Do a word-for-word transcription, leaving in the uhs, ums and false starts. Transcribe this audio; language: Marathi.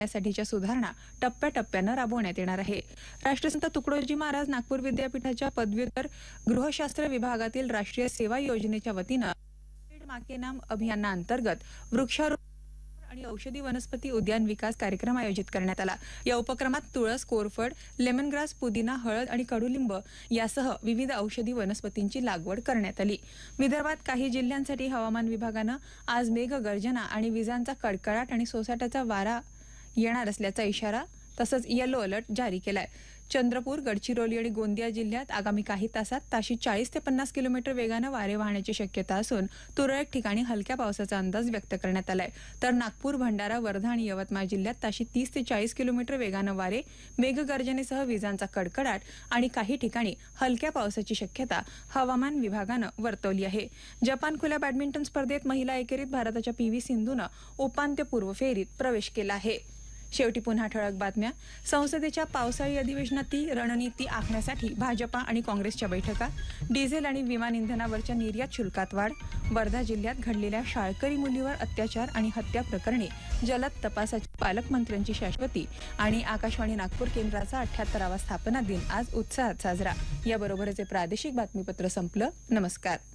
यासाठीच्या सुधारणा टप्प्याटप्प्यानं राबवण्यात येणार आहे। राष्ट्रसंत तुकडोजी महाराज नागपूर विद्यापीठाच्या पदव्युत्तर गृहशास्त्र विभागातील राष्ट्रीय सेवा योजनेच्या वतीनं माके नाम अभियानाअंतर्गत वृक्षारोपण आणि औषधी वनस्पती उद्यान विकास कार्यक्रम आयोजित करण्यात आला। या उपक्रमात तुळस, कोरफड, लेमन ग्रास, पुदिना, हळद आणि कडुलिंब यासह विविध औषधी वनस्पतींची लागवड करण्यात आली। विदर्भात काही जिल्ह्यांसाठी हवामान विभागानं आज मेघगर्जना आणि विजांचा कडकडाट आणि सोसाट्याचा वारा येणार असल्याचा इशारा तसंच येलो अलर्ट जारी केलाय। चंद्रपूर, गडचिरोली आणि गोंदिया जिल्ह्यात आगामी काही तासात ताशी चाळीस ते पन्नास किलोमीटर वेगानं वारे वाहण्याची शक्यता असून तुरळक ठिकाणी हलक्या पावसाचा अंदाज व्यक्त करण्यात आलाय। तर नागपूर, भंडारा, वर्धा आणि यवतमाळ जिल्ह्यात ताशी तीस ते चाळीस किलोमीटर वेगानं वारे, मेघगर्जनेसह विजांचा कडकडाट आणि काही ठिकाणी हलक्या पावसाची शक्यता हवामान विभागानं वर्तवली आहे। जपान खुल्या बॅडमिंटन स्पर्धेत महिला एकेरीत भारताच्या पी व्ही सिंधूनं उपांत्यपूर्व फेरीत प्रवेश केला आहे। शेवटी पुन्हा ठळक बातम्या। संसदेच्या पावसाळी अधिवेशनातील रणनीती आखण्यासाठी भाजपा आणि काँग्रेसच्या बैठका, डिझेल आणि विमान इंधनावरच्या निर्यात शुल्कात वाढ, वर्धा जिल्ह्यात घडलेल्या शाळकरी मुलीवर अत्याचार आणि हत्या प्रकरणी जलद तपासाची पालकमंत्र्यांची शाश्वती आणि आकाशवाणी नागपूर केंद्राचा अठ्ठ्याहत्तरावा स्थापना दिन आज उत्साहात साजरा। याबरोबरच हे प्रादेशिक बातमीपत्र संपलं। नमस्कार।